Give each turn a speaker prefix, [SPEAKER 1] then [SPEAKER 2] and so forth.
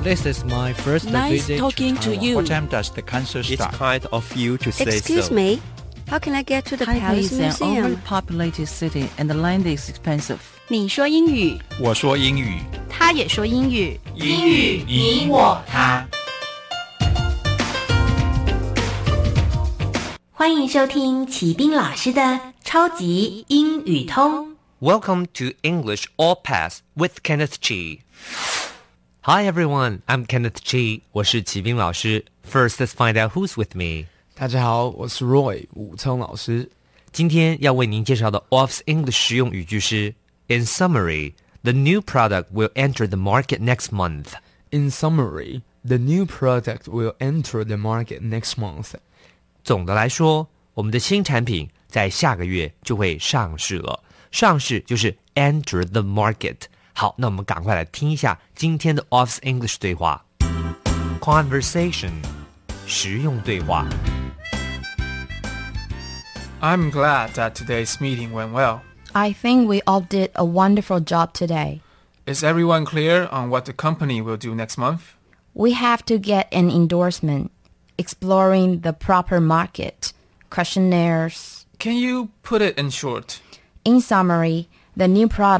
[SPEAKER 1] This is my first
[SPEAKER 2] Nice
[SPEAKER 1] visit
[SPEAKER 2] talking
[SPEAKER 1] to
[SPEAKER 2] to
[SPEAKER 1] Taiwan.
[SPEAKER 2] you.
[SPEAKER 3] What time does the concert
[SPEAKER 4] It's
[SPEAKER 3] start?
[SPEAKER 4] kind of you to say
[SPEAKER 5] Excuse
[SPEAKER 4] so.
[SPEAKER 5] me, how can I get to the
[SPEAKER 2] Taipei
[SPEAKER 5] Palace
[SPEAKER 2] is an
[SPEAKER 5] Museum?
[SPEAKER 2] overpopulated city and the land is expensive.
[SPEAKER 6] 你说英语，
[SPEAKER 3] 我说英语。
[SPEAKER 6] 他也说英语。
[SPEAKER 3] 英语你我他。
[SPEAKER 7] 欢迎收听齐斌老师的超级英语通。
[SPEAKER 8] Welcome to English All Pass with Kenneth Chi. Hi everyone, I'm Kenneth Chi. 我是齐斌老师。First, let's find out who's with me.
[SPEAKER 9] 大家好，我是 Roy 武聪老师。
[SPEAKER 8] 今天要为您介绍的 Office English 实用语句是 In summary, the new product will enter the market next month.
[SPEAKER 9] In summary, the new product will enter the market next month.
[SPEAKER 8] 总的来说，我们的新产品在下个月就会上市了。上市就是 enter the market。好，那我们赶快来听一下今天的 Office English 对话。Conversation 实用对话。
[SPEAKER 10] I'm glad that today's meeting went well.
[SPEAKER 6] I think we all did a wonderful job today.
[SPEAKER 10] Is everyone clear on what the company will do next month?
[SPEAKER 6] We have to get an endorsement, exploring the proper market, questionnaires.
[SPEAKER 10] Can you put it in short?
[SPEAKER 6] In summary, the new product